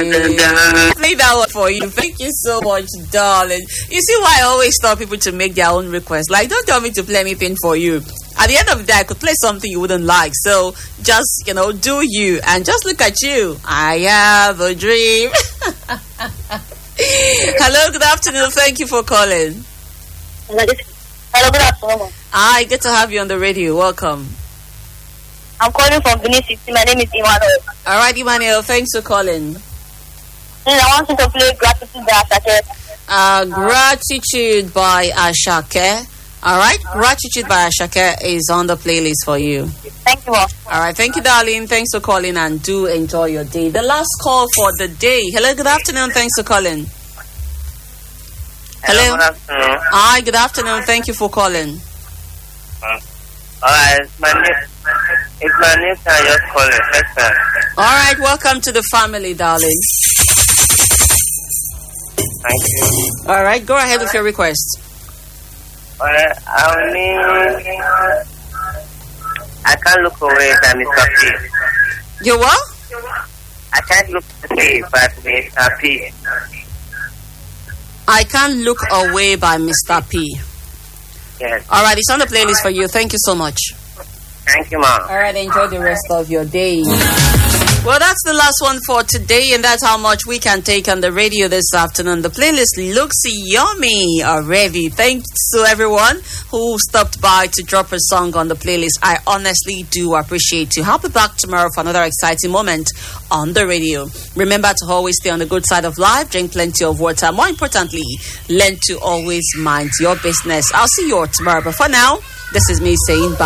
Play that one for you. Thank you so much, darling. You see why I always tell people to make their own requests. Like, don't tell me to play anything for you. At the end of the day, I could play something you wouldn't like. So just, do you. And just look at you. I have a dream. Hello, good afternoon. Thank you for calling. Hello, good afternoon. Hi, good to have you on the radio. Welcome. I'm calling from Benin City. My name is Emmanuel. All right, Emmanuel, thanks for calling. I want you to play Gratitude by Ashake. Gratitude by Ashake. All right, Gratitude by Ashake is on the playlist for you. Thank you, Mom. All right, thank you, darling. Thanks for calling and do enjoy your day. The last call for the day. Hello, good afternoon. Thanks for calling. Hello. Good afternoon. Hi, good afternoon. Thank you for calling. All right, it's my name. I just calling. First time. All right, welcome to the family, darling. Thank you. All right, go ahead with your request. All right, I can't look away by Mr. P. You what? I can't look away by Mr. P. I Can't Look Away by Mr. P. Yes. All right, it's on the playlist for you. Thank you so much. Thank you, Mom. All right, enjoy the rest of your day. Well, that's the last one for today, and that's how much we can take on the radio this afternoon. The playlist looks yummy already. Thanks to everyone who stopped by to drop a song on the playlist. I honestly do appreciate you. I'll be back tomorrow for another exciting moment on the radio. Remember to always stay on the good side of life, drink plenty of water. More importantly, learn to always mind your business. I'll see you all tomorrow, but for now, this is me saying bye.